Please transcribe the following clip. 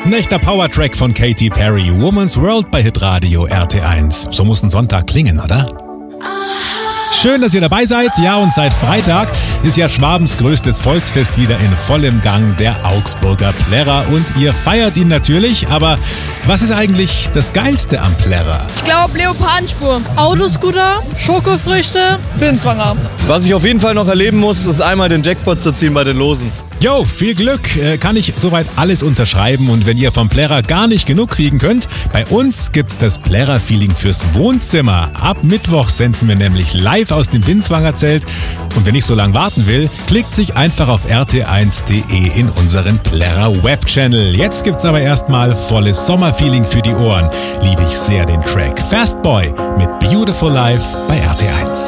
Ein echter Powertrack von Katy Perry, Woman's World bei Hitradio RT1. So muss ein Sonntag klingen, oder? Schön, dass ihr dabei seid. Ja, und seit Freitag ist ja Schwabens größtes Volksfest wieder in vollem Gang, der Augsburger Plärrer. Und ihr feiert ihn natürlich, aber was ist eigentlich das Geilste am Plärrer? Ich glaube Leopardenspur. Autoscooter, Schokofrüchte, Binnenzwanger. Was ich auf jeden Fall noch erleben muss, ist einmal den Jackpot zu ziehen bei den Losen. Jo, viel Glück, kann ich soweit alles unterschreiben. Und wenn ihr vom Plärrer gar nicht genug kriegen könnt, bei uns gibt's das Plärrer-Feeling fürs Wohnzimmer. Ab Mittwoch senden wir nämlich live aus dem Binnenzwanger Zelt. Und wer nicht so lange warten will, klickt sich einfach auf rt1.de in unseren Plärrer-Web-Channel. Jetzt gibt's aber erstmal volles Sommerfeeling für die Ohren. Liebe ich sehr den Track Fast Boy mit Beautiful Life bei RT1.